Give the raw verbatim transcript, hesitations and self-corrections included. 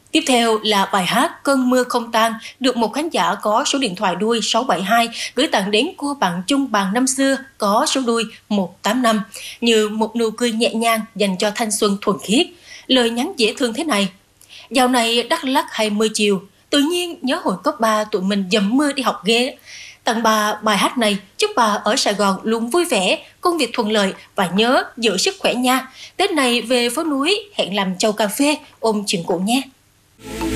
Tiếp theo là bài hát Cơn mưa không tan được một khán giả có số điện thoại đuôi sáu bảy hai gửi tặng đến cô bạn chung bàn năm xưa có số đuôi một tám năm, như một nụ cười nhẹ nhàng dành cho thanh xuân thuần khiết. Lời nhắn dễ thương thế này: dạo này Đắk Lắk hay mưa chiều, tự nhiên nhớ hồi cấp ba tụi mình dầm mưa đi học ghê. Tặng bà bài hát này, chúc bà ở Sài Gòn luôn vui vẻ, công việc thuận lợi và nhớ giữ sức khỏe nha. Tết này về phố núi hẹn làm chầu cà phê ôm chuyện cũ nhé.